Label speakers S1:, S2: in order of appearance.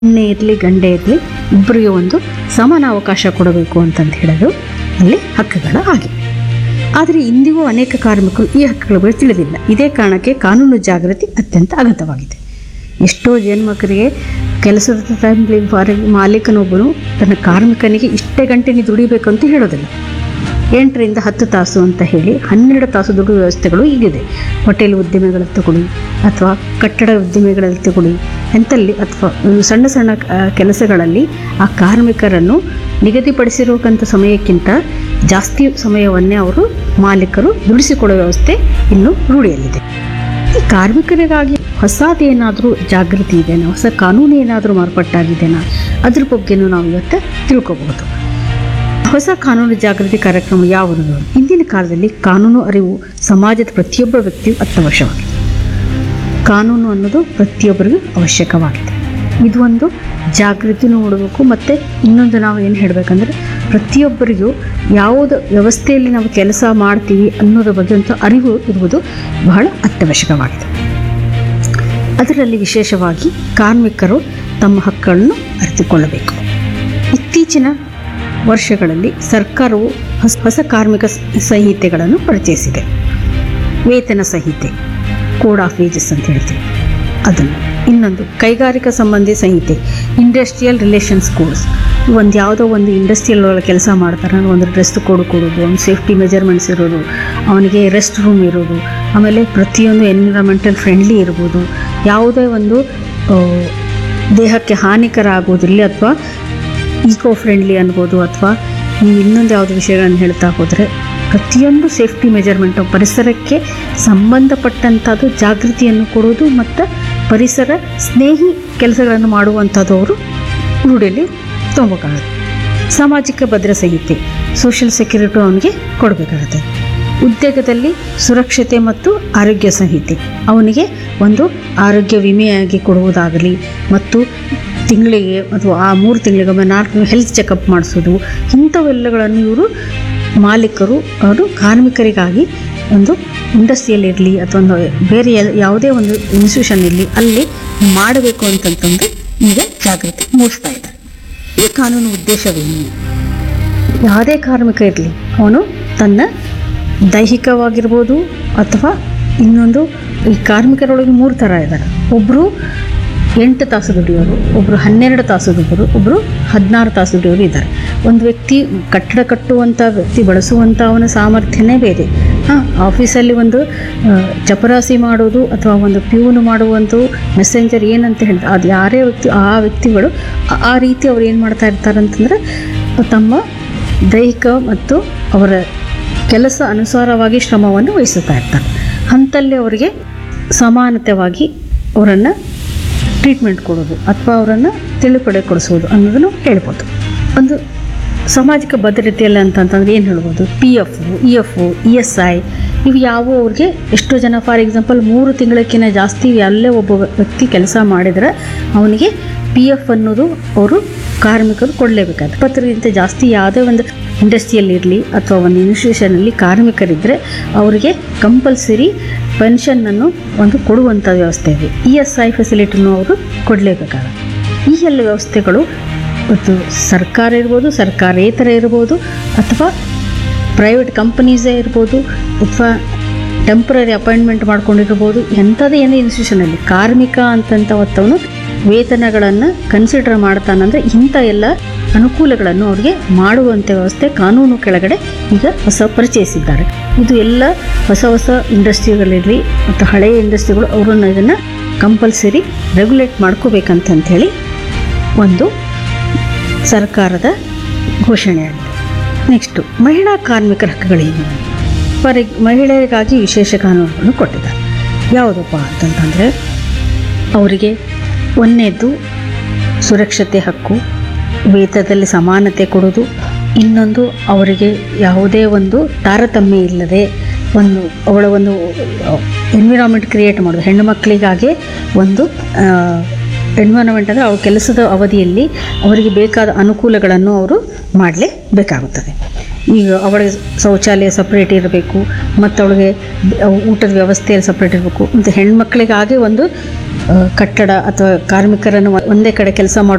S1: ಹೆಣ್ಣೆ ಇರಲಿ ಗಂಡೆ ಇರಲಿ ಇಬ್ಬರಿಗೆ ಒಂದು ಸಮಾನ ಅವಕಾಶ ಕೊಡಬೇಕು ಅಂತಂದು ಹೇಳೋದು ಅಲ್ಲಿ ಹಕ್ಕುಗಳ ಆಗಿವೆ. ಆದರೆ ಇಂದಿಗೂ ಅನೇಕ ಕಾರ್ಮಿಕರು ಈ ಹಕ್ಕುಗಳ ಬಗ್ಗೆ ತಿಳಿದಿಲ್ಲ. ಇದೇ ಕಾರಣಕ್ಕೆ ಕಾನೂನು ಜಾಗೃತಿ ಅತ್ಯಂತ ಅಗತ್ಯವಾಗಿದೆ. ಎಷ್ಟೋ ಜನ್ಮಕರಿಗೆ ಕೆಲಸದ ಟೈಮ್ಲಿ ಮಾಲೀಕನೊಬ್ಬನು ತನ್ನ ಕಾರ್ಮಿಕನಿಗೆ ಇಷ್ಟೇ ಗಂಟೆ ನೀ ದುಡಿಬೇಕಂತ ಹೇಳೋದಿಲ್ಲ. 8ರಿಂದ 10 ತಾಸು ಅಂತ ಹೇಳಿ 12 ತಾಸು ದುಡಿಯುವ ವ್ಯವಸ್ಥೆಗಳು ಈಗಿದೆ. ಹೋಟೆಲ್ ಉದ್ಯಮಿಗಳಲ್ಲಿ ತಗೊಳ್ಳಿ ಅಥವಾ ಕಟ್ಟಡ ಉದ್ಯಮಿಗಳಲ್ಲಿ ತಗೊಳ್ಳಿ, ಎಂಥಲ್ಲಿ ಅಥವಾ ಸಣ್ಣ ಸಣ್ಣ ಕೆಲಸಗಳಲ್ಲಿ ಆ ಕಾರ್ಮಿಕರನ್ನು ನಿಗದಿಪಡಿಸಿರೋಕ್ಕಂಥ ಸಮಯಕ್ಕಿಂತ ಜಾಸ್ತಿ ಸಮಯವನ್ನೇ ಅವರು ಮಾಲೀಕರು ದುಡಿಸಿಕೊಡೋ ವ್ಯವಸ್ಥೆ ಇನ್ನೂ ರೂಢಿಯಲ್ಲಿದೆ. ಈ ಕಾರ್ಮಿಕರಿಗಾಗಿ ಹೊಸದೇನಾದರೂ ಜಾಗೃತಿ ಇದೆನಾ, ಹೊಸ ಕಾನೂನು ಏನಾದರೂ ಮಾರ್ಪಾಟಾಗಿದೆನಾ, ಅದ್ರ ಬಗ್ಗೆನೂ ನಾವು ಇವತ್ತು ತಿಳ್ಕೊಬಹುದು. ಹೊಸ ಕಾನೂನು ಜಾಗೃತಿ ಕಾರ್ಯಕ್ರಮ ಯಾವುದು? ಇಂದಿನ ಕಾಲದಲ್ಲಿ ಕಾನೂನು ಅರಿವು ಸಮಾಜದ ಪ್ರತಿಯೊಬ್ಬ ವ್ಯಕ್ತಿಯು ಅತ್ಯವಶ್ಯವಾಗಿದೆ. ಕಾನೂನು ಅನ್ನೋದು ಪ್ರತಿಯೊಬ್ಬರಿಗೂ ಅವಶ್ಯಕವಾಗಿದೆ. ಇದು ಒಂದು ಜಾಗೃತಿನೂ ನೋಡಬೇಕು. ಮತ್ತು ಇನ್ನೊಂದು ನಾವು ಏನು ಹೇಳಬೇಕಂದ್ರೆ, ಪ್ರತಿಯೊಬ್ಬರಿಗೂ ಯಾವುದೇ ವ್ಯವಸ್ಥೆಯಲ್ಲಿ ನಾವು ಕೆಲಸ ಮಾಡ್ತೀವಿ ಅನ್ನೋದ್ರ ಬಗ್ಗೆ ಒಂದು ಅರಿವು ಇರುವುದು ಬಹಳ ಅತ್ಯವಶ್ಯಕವಾಗಿದೆ. ಅದರಲ್ಲಿ ವಿಶೇಷವಾಗಿ ಕಾರ್ಮಿಕರು ತಮ್ಮ ಹಕ್ಕುಗಳನ್ನು ಅರಿತುಕೊಳ್ಳಬೇಕು. ಇತ್ತೀಚಿನ ವರ್ಷಗಳಲ್ಲಿ ಸರ್ಕಾರವು ಹೊಸ ಕಾರ್ಮಿಕ ಸಂಹಿತೆಗಳನ್ನು ಪರಿಚಯಿಸಿದೆ. ವೇತನ ಸಂಹಿತೆ, ಕೋಡ್ ಆಫ್ ವೇಜಸ್ ಅಂತ ಹೇಳ್ತೀವಿ ಅದನ್ನು. ಇನ್ನೊಂದು ಕೈಗಾರಿಕಾ ಸಂಬಂಧಿ ಸಂಹಿತೆ, ಇಂಡಸ್ಟ್ರಿಯಲ್ ರಿಲೇಷನ್ಸ್ ಕೋಡ್ಸ್. ಒಂದು ಯಾವುದೋ ಒಂದು ಇಂಡಸ್ಟ್ರಿಯಲ್ ಒಳಗೆ ಕೆಲಸ ಮಾಡ್ತಾರೆ, ಒಂದು ಡ್ರೆಸ್ ಕೋಡ್ ಕೊಡೋದು, ಒಂದು ಸೇಫ್ಟಿ ಮೆಜರ್ಮೆಂಟ್ಸ್ ಇರೋದು, ಅವನಿಗೆ ರೆಸ್ಟ್ ರೂಮ್ ಇರೋದು, ಆಮೇಲೆ ಪ್ರತಿಯೊಂದು ಎನ್ವಿರಾನ್ಮೆಂಟಲ್ ಫ್ರೆಂಡ್ಲಿ ಇರ್ಬೋದು, ಯಾವುದೇ ಒಂದು ದೇಹಕ್ಕೆ ಹಾನಿಕರ ಆಗೋದಿರಲಿ ಅಥವಾ ಈಕೋ ಫ್ರೆಂಡ್ಲಿ ಅನ್ಬೋದು, ಅಥವಾ ನೀವು ಇನ್ನೊಂದು ಯಾವುದೋ ವಿಷಯಗಳನ್ನು ಹೇಳ್ತಾ ಹೋದರೆ ಪ್ರತಿಯೊಂದು ಸೇಫ್ಟಿ ಮೆಜರ್ಮೆಂಟು ಪರಿಸರಕ್ಕೆ ಸಂಬಂಧಪಟ್ಟಂಥದ್ದು ಜಾಗೃತಿಯನ್ನು ಕೊಡೋದು ಮತ್ತು ಪರಿಸರ ಸ್ನೇಹಿ ಕೆಲಸಗಳನ್ನು ಮಾಡುವಂಥದ್ದು ಅವರು ರೂಢಿಯಲ್ಲಿ ತೊಗೋಬೇಕಾಗುತ್ತೆ. ಸಾಮಾಜಿಕ ಭದ್ರ ಸಂಹಿತೆ, ಸೋಷಿಯಲ್ ಸೆಕ್ಯೂರಿಟಿ ಅವನಿಗೆ ಕೊಡಬೇಕಾಗುತ್ತೆ. ಉದ್ಯೋಗದಲ್ಲಿ ಸುರಕ್ಷತೆ ಮತ್ತು ಆರೋಗ್ಯ ಸಂಹಿತೆ, ಅವನಿಗೆ ಒಂದು ಆರೋಗ್ಯ ವಿಮೆಯಾಗಿ ಕೊಡುವುದಾಗಲಿ ಮತ್ತು ತಿಂಗಳಿಗೆ ಅಥವಾ ಆ 3 ತಿಂಗಳಿಗೊಮ್ಮೆ 4 ಹೆಲ್ತ್ ಚೆಕಪ್ ಮಾಡಿಸೋದು, ಇಂಥವೆಲ್ಲಗಳನ್ನು ಇವರು ಮಾಲೀಕರು ಅವರು ಕಾರ್ಮಿಕರಿಗಾಗಿ ಒಂದು ಇಂಡಸ್ಟ್ರಿಯಲ್ಲಿ ಇರಲಿ ಅಥವಾ ಒಂದು ಬೇರೆ ಯಾವುದೇ ಒಂದು ಇನ್ಸ್ಟಿಟ್ಯೂಷನ್ ಇರಲಿ ಅಲ್ಲಿ ಮಾಡಬೇಕು ಅಂತಂತಂದು ಈಗ ಜಾಗೃತಿ ಮೂಡಿಸ್ತಾ ಇದ್ದಾರೆ. ಈ ಕಾನೂನು ಉದ್ದೇಶವೇನು? ಯಾವುದೇ ಕಾರ್ಮಿಕ ಇರಲಿ, ಅವನು ತನ್ನ ದೈಹಿಕವಾಗಿರ್ಬೋದು ಅಥವಾ ಇನ್ನೊಂದು, ಈ ಕಾರ್ಮಿಕರೊಳಗೆ 3 ಥರ ಇದ್ದಾರೆ. ಒಬ್ಬರು 8 ತಾಸು ದುಡಿಯೋರು, ಒಬ್ಬರು 12 ತಾಸು ದುಡಿಯೋರು, ಒಬ್ಬರು 16 ತಾಸು ದುಡಿಯೋರು ಇದ್ದಾರೆ. ಒಂದು ವ್ಯಕ್ತಿ ಕಟ್ಟಡ ಕಟ್ಟುವಂಥ ವ್ಯಕ್ತಿ ಬಳಸುವಂಥ ಅವನ ಸಾಮರ್ಥ್ಯನೇ ಬೇರೆ. ಆಫೀಸಲ್ಲಿ ಒಂದು ಚಪರಾಸಿ ಮಾಡೋದು ಅಥವಾ ಒಂದು ಪ್ಯೂನ್ ಮಾಡುವಂಥ ಮೆಸೆಂಜರ್ ಏನಂತ ಹೇಳಿದ್ರೆ ಅದು ಯಾರೇ ವ್ಯಕ್ತಿ, ಆ ವ್ಯಕ್ತಿಗಳು ಆ ರೀತಿ ಅವ್ರು ಏನು ಮಾಡ್ತಾ ಇರ್ತಾರೆ ಅಂತಂದರೆ ತಮ್ಮ ದೈಹಿಕ ಮತ್ತು ಅವರ ಕೆಲಸ ಅನುಸಾರವಾಗಿ ಶ್ರಮವನ್ನು ವಹಿಸುತ್ತಾ ಇರ್ತಾರೆ. ಅಂಥಲ್ಲಿ ಅವರಿಗೆ ಸಮಾನತೆಯಾಗಿ ಅವರನ್ನು ಟ್ರೀಟ್ಮೆಂಟ್ ಕೊಡೋದು ಅಥವಾ ಅವರನ್ನು ತಿಳಿಪಡೆ ಕೊಡಿಸೋದು ಅನ್ನೋದನ್ನು ಹೇಳ್ಬೋದು. ಒಂದು ಸಾಮಾಜಿಕ ಭದ್ರತೆಯಲ್ಲಿ ಅಂತಂತಂದ್ರೆ ಏನು ಹೇಳ್ಬೋದು? PF, EF, ESI ಇವು ಯಾವುವು ಅವ್ರಿಗೆ ಎಷ್ಟೋ ಜನ, ಫಾರ್ ಎಕ್ಸಾಂಪಲ್ 3 ತಿಂಗಳಕ್ಕಿಂತ ಜಾಸ್ತಿ ಎಲ್ಲೇ ಒಬ್ಬ ವ್ಯಕ್ತಿ ಕೆಲಸ ಮಾಡಿದರೆ ಅವನಿಗೆ PF ಅನ್ನೋದು ಅವರು ಕಾರ್ಮಿಕರು ಕೊಡಲೇಬೇಕಾಗುತ್ತೆ. 20ಗಿಂತ ಜಾಸ್ತಿ ಯಾವುದೇ ಒಂದು ಇಂಡಸ್ಟ್ರಿಯಲ್ಲಿ ಇರಲಿ ಅಥವಾ ಒಂದು ಇನ್ಸ್ಟಿಟ್ಯೂಷನಲ್ಲಿ ಕಾರ್ಮಿಕರಿದ್ದರೆ ಅವರಿಗೆ ಕಂಪಲ್ಸರಿ ಪೆನ್ಷನ್ನನ್ನು ಒಂದು ಕೊಡುವಂಥ ವ್ಯವಸ್ಥೆ ಇದೆ. ESI ಫೆಸಿಲಿಟಿನೂ ಅವರು ಕೊಡಲೇಬೇಕಾಗುತ್ತೆ. ಈ ಎಲ್ಲ ವ್ಯವಸ್ಥೆಗಳು ಮತ್ತು ಸರ್ಕಾರ ಇರ್ಬೋದು, ಸರ್ಕಾರೇತರ ಇರ್ಬೋದು, ಅಥವಾ ಪ್ರೈವೇಟ್ ಕಂಪನೀಸೇ ಇರ್ಬೋದು, ಅಥವಾ ಟೆಂಪ್ರರಿ ಅಪಾಯಿಂಟ್ಮೆಂಟ್ ಮಾಡ್ಕೊಂಡಿರ್ಬೋದು, ಎಂಥದೇ ಏನೇ ಇನ್ಸ್ಟಿಟ್ಯೂಷನಲ್ಲಿ ಕಾರ್ಮಿಕ ಅಂತಂತ ಹೊತ್ತವನು ವೇತನಗಳನ್ನು ಕನ್ಸಿಡರ್ ಮಾಡ್ತಾನಂದರೆ ಇಂಥ ಎಲ್ಲ ಅನುಕೂಲಗಳನ್ನು ಅವ್ರಿಗೆ ಮಾಡುವಂಥ ವ್ಯವಸ್ಥೆ ಕಾನೂನು ಕೆಳಗಡೆ ಈಗ ಹೊಸ ಪರಿಚಯಿಸಿದ್ದಾರೆ. ಇದು ಎಲ್ಲ ಹೊಸ ಇಂಡಸ್ಟ್ರಿಗಳಿರಲಿ ಮತ್ತು ಹಳೆಯ ಇಂಡಸ್ಟ್ರಿಗಳು ಅವರನ್ನು ಇದನ್ನು ಕಂಪಲ್ಸರಿ ರೆಗ್ಯುಲೇಟ್ ಮಾಡ್ಕೋಬೇಕಂತಂಥೇಳಿ ಒಂದು ಸರ್ಕಾರದ ಘೋಷಣೆಯಾಗಿದೆ. ನೆಕ್ಸ್ಟು ಮಹಿಳಾ ಕಾರ್ಮಿಕರ ಹಕ್ಕುಗಳೇನು? ಮಹಿಳೆಯರಿಗಾಗಿ ವಿಶೇಷ ಕಾನೂನುಗಳನ್ನು ಕೊಟ್ಟಿದ್ದಾರೆ. ಯಾವುದಪ್ಪ ಅಂತಂತಂದರೆ ಅವರಿಗೆ ಒಂದನೇದು ಸುರಕ್ಷತೆ ಹಕ್ಕು, ವೇತನದಲ್ಲಿ ಸಮಾನತೆ ಕೊಡೋದು. ಇನ್ನೊಂದು ಅವರಿಗೆ ಯಾವುದೇ ಒಂದು ತಾರತಮ್ಯ ಇಲ್ಲದೆ ಅವಳ ಒಂದು ಎನ್ವಿರಾನ್ಮೆಂಟ್ ಕ್ರಿಯೇಟ್ ಮಾಡೋದು. ಹೆಣ್ಣು ಮಕ್ಕಳಿಗಾಗಿ ಒಂದು ಎನ್ವಿರಾನ್ಮೆಂಟ್ ಅಂದರೆ ಅವ್ರ ಕೆಲಸದ ಅವಧಿಯಲ್ಲಿ ಅವರಿಗೆ ಬೇಕಾದ ಅನುಕೂಲಗಳನ್ನು ಅವರು ಮಾಡಲೇಬೇಕಾಗುತ್ತದೆ. ಈಗ ಅವಳಿಗೆ ಶೌಚಾಲಯ ಸಪ್ರೇಟ್ ಇರಬೇಕು, ಮತ್ತು ಅವಳಿಗೆ ಊಟದ ವ್ಯವಸ್ಥೆ ಸಪ್ರೇಟ್ ಇರಬೇಕು. ಮತ್ತು ಹೆಣ್ಮಕ್ಳಿಗಾಗೆ ಒಂದು ಕಟ್ಟಡ ಅಥವಾ ಕಾರ್ಮಿಕರನ್ನು ಒಂದೇ ಕಡೆ ಕೆಲಸ ಮಾಡೋ